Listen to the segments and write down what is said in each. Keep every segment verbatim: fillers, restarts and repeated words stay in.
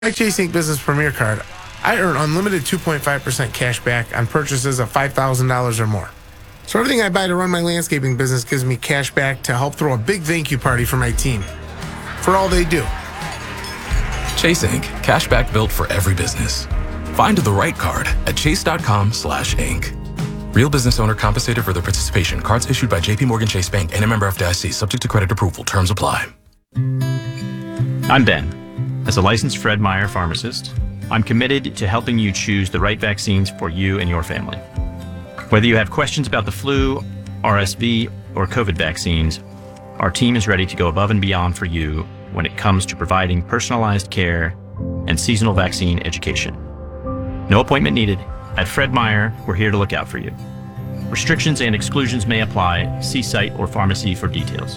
My Chase Ink Business Premier Card, I earn unlimited two point five percent cash back on purchases of five thousand dollars or more. So everything I buy to run my landscaping business gives me cash back to help throw a big thank you party for my team. For all they do. Chase Ink. Cashback built for every business. Find the right card at chase.com slash ink. Real business owner compensated for their participation. Cards issued by J P Morgan Chase Bank and a member F D I C. Subject to credit approval. Terms apply. I'm Ben. As a licensed Fred Meyer pharmacist, I'm committed to helping you choose the right vaccines for you and your family. Whether you have questions about the flu, R S V, or COVID vaccines, our team is ready to go above and beyond for you when it comes to providing personalized care and seasonal vaccine education. No appointment needed. At Fred Meyer, we're here to look out for you. Restrictions and exclusions may apply. See site or pharmacy for details.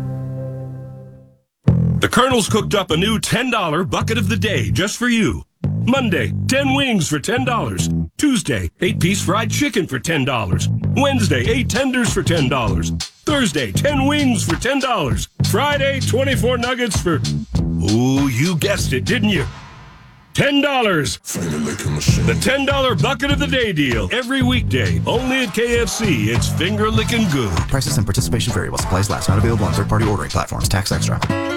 The Colonel's cooked up a new ten dollar bucket of the day just for you. Monday, ten wings for ten dollars. Tuesday, eight piece fried chicken for ten dollars. Wednesday, eight tenders for ten dollars. Thursday, ten wings for ten dollars. Friday, twenty-four nuggets for... Ooh, you guessed it, didn't you? ten dollars. The ten dollar bucket of the day deal. Every weekday. Only at K F C. It's finger licking good. Prices and participation vary while supplies last. Not available on third-party ordering platforms. Tax extra.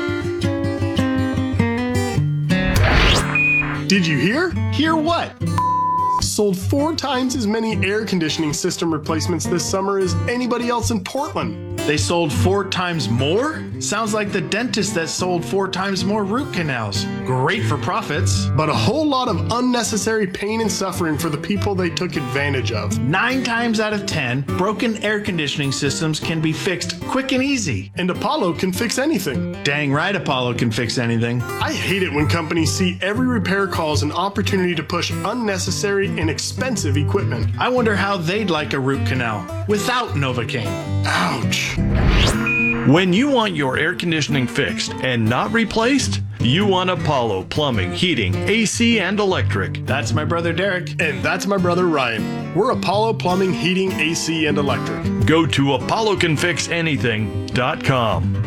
Did you hear? Hear what? Sold four times as many air conditioning system replacements this summer as anybody else in Portland. They sold four times more? Sounds like the dentist that sold four times more root canals. Great for profits. But a whole lot of unnecessary pain and suffering for the people they took advantage of. Nine times out of ten, broken air conditioning systems can be fixed quick and easy. And Apollo can fix anything. Dang right Apollo can fix anything. I hate it when companies see every repair call as an opportunity to push unnecessary and expensive equipment. I wonder how they'd like a root canal without Novocaine. Ouch. When you want your air conditioning fixed and not replaced, you want Apollo Plumbing, Heating, A C, and Electric. That's my brother Derek. And that's my brother Ryan. We're Apollo Plumbing, Heating, A C, and Electric. Go to apollo can fix anything dot com.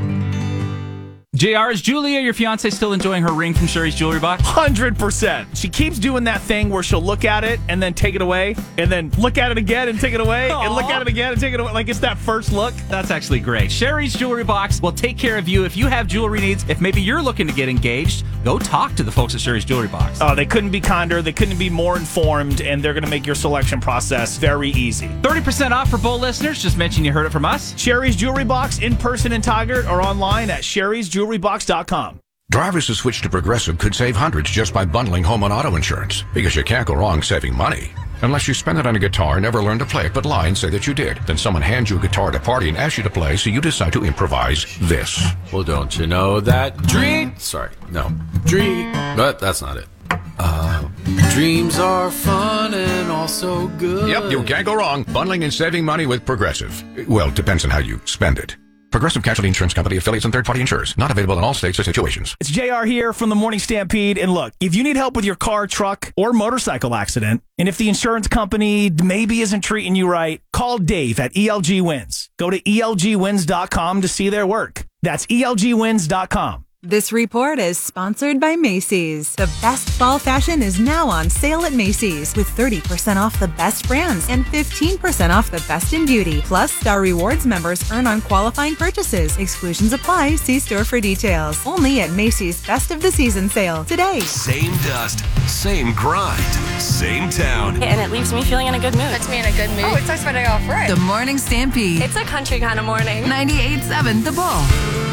J R, is Julia, your fiance, still enjoying her ring from Sherry's Jewelry Box? one hundred percent. She keeps doing that thing where she'll look at it and then take it away, and then look at it again and take it away, Aww. and look at it again and take it away. Like it's that first look. That's actually great. Sherry's Jewelry Box will take care of you if you have jewelry needs. If maybe you're looking to get engaged, go talk to the folks at Sherry's Jewelry Box. Oh, they couldn't be kinder. They couldn't be more informed, and they're going to make your selection process very easy. thirty percent off for Bow listeners. Just mention you heard it from us. Sherry's Jewelry Box in person in Tigard or online at sherrys jewelry box dot com. Drivers who switch to Progressive could save hundreds just by bundling home and auto insurance, because you can't go wrong saving money. Unless you spend it on a guitar, never learn to play it, but lie and say that you did. Then someone hands you a guitar at a party and asks you to play, so you decide to improvise this. Well, don't you know that dream... Sorry, no. Dream... But that's not it. Uh, dreams are fun and also good. Yep, you can't go wrong bundling and saving money with Progressive. Well, depends on how you spend it. Progressive Casualty Insurance Company, affiliates, and third-party insurers. Not available in all states or situations. It's J R here from the Morning Stampede. And look, if you need help with your car, truck, or motorcycle accident, and if the insurance company maybe isn't treating you right, call Dave at E L G Wins. Go to E L G wins dot com to see their work. That's E L G wins dot com. This report is sponsored by Macy's. The best fall fashion is now on sale at Macy's with thirty percent off the best brands and fifteen percent off the best in beauty. Plus, Star Rewards members earn on qualifying purchases. Exclusions apply. See store for details. Only at Macy's Best of the Season sale today. Same dust, same grind, same town. And it leaves me feeling in a good mood. Puts me in a good mood. Oh, it starts my day off right. The Morning Stampede. It's a country kind of morning. ninety-eight point seven The Bull.